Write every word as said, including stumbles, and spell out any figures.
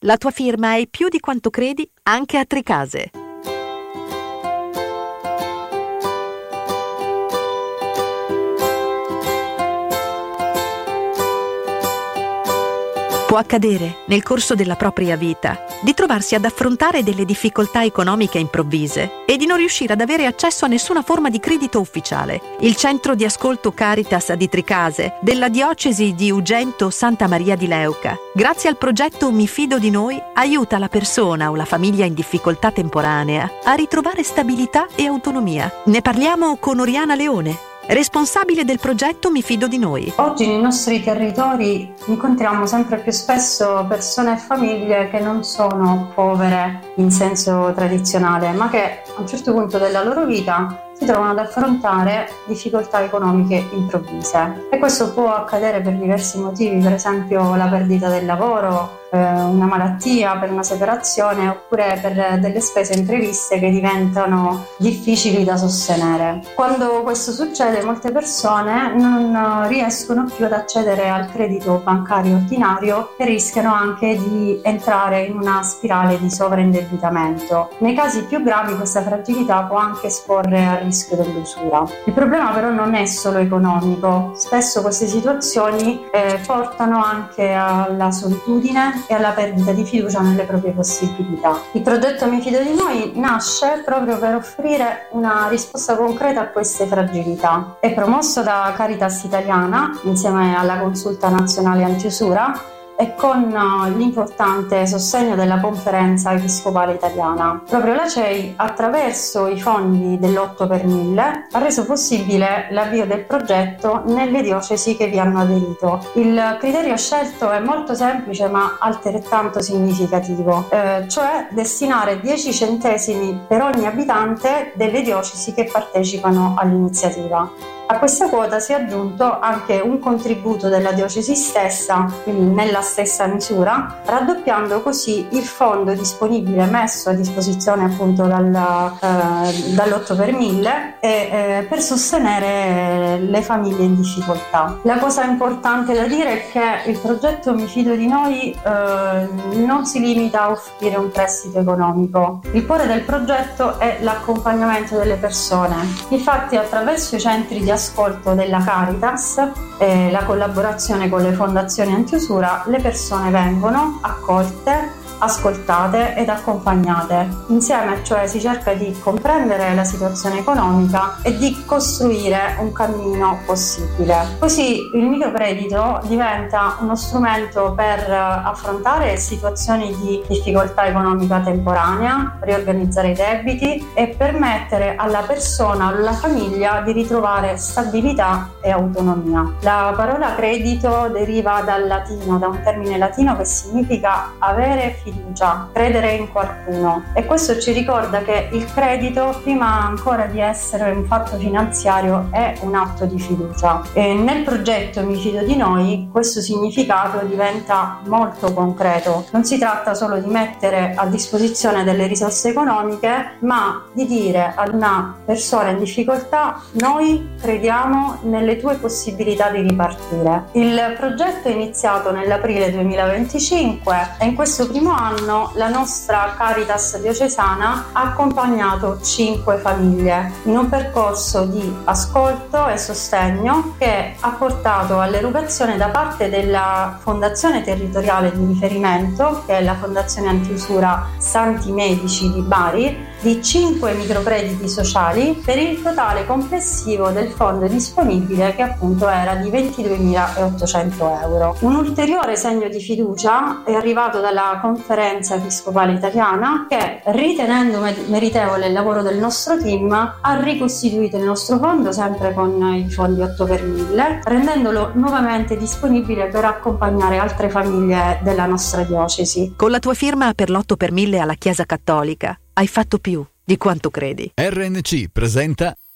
La tua firma è più di quanto credi anche a Tricase. Può accadere, nel corso della propria vita, di trovarsi ad affrontare delle difficoltà economiche improvvise e di non riuscire ad avere accesso a nessuna forma di credito ufficiale. Il centro di ascolto Caritas di Tricase, della diocesi di Ugento Santa Maria di Leuca, grazie al progetto Mi Fido di Noi, aiuta la persona o la famiglia in difficoltà temporanea a ritrovare stabilità e autonomia. Ne parliamo con Oriana Leone, responsabile del progetto Mi Fido di Noi. Oggi nei nostri territori incontriamo sempre più spesso persone e famiglie che non sono povere in senso tradizionale, ma che a un certo punto della loro vita si trovano ad affrontare difficoltà economiche improvvise. E questo può accadere per diversi motivi, per esempio la perdita del lavoro, eh, una malattia, per una separazione, oppure per delle spese impreviste che diventano difficili da sostenere. Quando questo succede, molte persone non riescono più ad accedere al credito bancario ordinario e rischiano anche di entrare in una spirale di sovraindebitamento. Nei casi più gravi questa fragilità può anche esporre al rischio dell'usura. Il problema però non è solo economico, spesso queste situazioni eh, portano anche alla solitudine e alla perdita di fiducia nelle proprie possibilità. Il progetto Mi Fido di Noi nasce proprio per offrire una risposta concreta a queste fragilità. È promosso da Caritas Italiana insieme alla Consulta Nazionale Antiusura e con l'importante sostegno della Conferenza Episcopale Italiana. Proprio la C E I, attraverso i fondi dell'otto per mille, ha reso possibile l'avvio del progetto nelle diocesi che vi hanno aderito. Il criterio scelto è molto semplice ma altrettanto significativo, eh, cioè destinare dieci centesimi per ogni abitante delle diocesi che partecipano all'iniziativa. A questa quota si è aggiunto anche un contributo della diocesi stessa, quindi nella stessa misura, raddoppiando così il fondo disponibile messo a disposizione appunto dal, eh, dall'otto per mille e, eh, per sostenere le famiglie in difficoltà. La cosa importante da dire è che il progetto Mi Fido di Noi eh, non si limita a offrire un prestito economico. Il cuore del progetto è l'accompagnamento delle persone. Infatti, attraverso i centri di ascolto della Caritas e la collaborazione con le fondazioni antiusura, le persone vengono accolte, ascoltate ed accompagnate. Insieme, cioè, si cerca di comprendere la situazione economica e di costruire un cammino possibile. Così il microcredito diventa uno strumento per affrontare situazioni di difficoltà economica temporanea, riorganizzare i debiti e permettere alla persona o alla famiglia di ritrovare stabilità e autonomia. La parola credito deriva dal latino, da un termine latino che significa avere fiducia, credere in qualcuno, e questo ci ricorda che il credito, prima ancora di essere un fatto finanziario, è un atto di fiducia. E nel progetto Mi Fido di Noi questo significato diventa molto concreto. Non si tratta solo di mettere a disposizione delle risorse economiche, ma di dire ad una persona in difficoltà: noi crediamo nelle tue possibilità di ripartire. Il progetto è iniziato nell'aprile duemilaventicinque e in questo primo anno la nostra Caritas diocesana ha accompagnato cinque famiglie in un percorso di ascolto e sostegno che ha portato all'erogazione da parte della fondazione territoriale di riferimento, che è la Fondazione Antiusura Santi Medici di Bari, di cinque microcrediti sociali per il totale complessivo del fondo disponibile, che appunto era di ventiduemilaottocento euro. Un ulteriore segno di fiducia è arrivato dalla Conferenza Episcopale Italiana che, ritenendo meritevole il lavoro del nostro team, ha ricostituito il nostro fondo sempre con i fondi otto per mille, rendendolo nuovamente disponibile per accompagnare altre famiglie della nostra diocesi. Con la tua firma per l'otto per mille alla Chiesa Cattolica hai fatto più di quanto credi. R N C presenta